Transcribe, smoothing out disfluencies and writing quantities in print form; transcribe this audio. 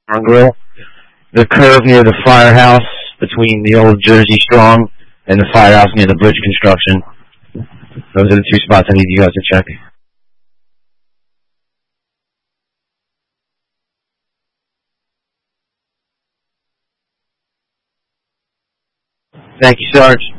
on Grill. The curve near the firehouse between the old Jersey Strong and the firehouse near the bridge construction. Those are the two spots I need you guys to check. Thank you, Sarge.